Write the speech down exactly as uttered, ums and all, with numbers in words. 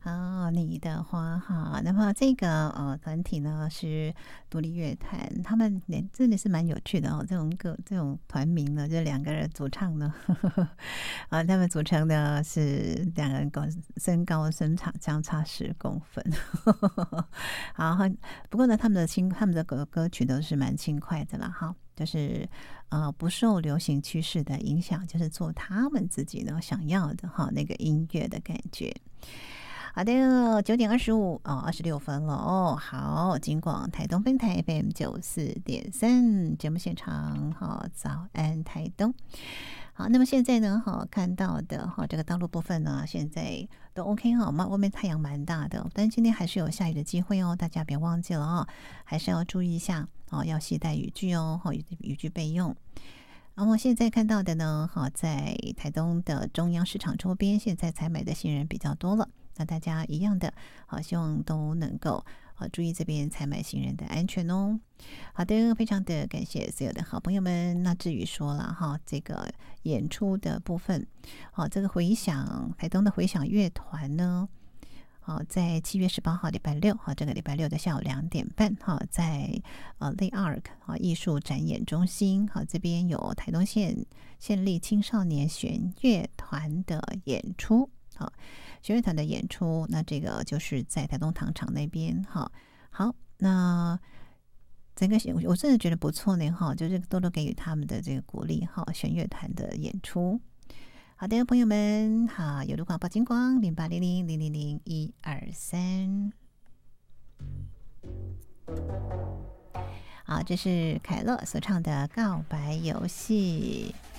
好，你的花哈，那么这个呃团体呢是独立乐团，他们连真的是蛮有趣的哦。这种个这种团名呢，就两个人主唱呢，呵呵呵啊，他们组成的是两个人高身高身长相差十公分，呵呵呵好，不过呢，他们的轻他们的歌歌曲都是蛮轻快的啦，哈。就是呃不受流行趋势的影响，就是做他们自己呢想要的哈那个音乐的感觉。好的，九点二十五哦，二十六分了哦。好，金广台东分台 F M 九四点三节目现场，好，早安台东。好，那么现在呢，好看到的哈，这个道路部分呢，现在都 OK 哈，外面太阳蛮大的，但今天还是有下雨的机会哦，大家别忘记了哦，还是要注意一下哦，要携带雨具哦，好，雨具备用。那么现在看到的呢，好，在台东的中央市场周边，现在采买的行人比较多了。那大家一样的，好，希望都能够好注意这边采买行人的安全哦。好的，非常的感谢所有的好朋友们。那至于说了哈，这个演出的部分，好，这个回响台东的回响乐团呢，好，在七月十八号礼拜六，好，这个礼拜六的下午两点半，好，在呃 Lay Arc 好艺术展演中心，好，这边有台东县县立青少年弦乐团的演出，好。弦乐团的演出，那这个就是在台东糖厂那边，哈，好，那整个我真的觉得不错呢，哈，就是多多给予他们的这个鼓励，哈，弦乐团的演出。好的，朋友们，好，有路广报金光零八零零零零零一二三，好，这是凯乐所唱的《告白游戏》。